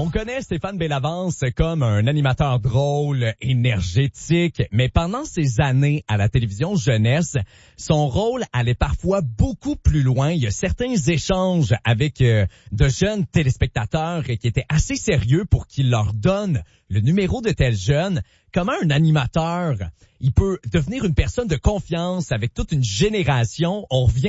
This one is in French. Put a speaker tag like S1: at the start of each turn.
S1: On connaît Stéphane Bellavance comme un animateur drôle, énergétique, mais pendant ses années à la télévision jeunesse, son rôle allait parfois beaucoup plus loin. Il y a certains échanges avec de jeunes téléspectateurs qui étaient assez sérieux pour qu'il leur donne le numéro de tel jeune. Comment un animateur, il peut devenir une personne de confiance avec toute une génération. On revient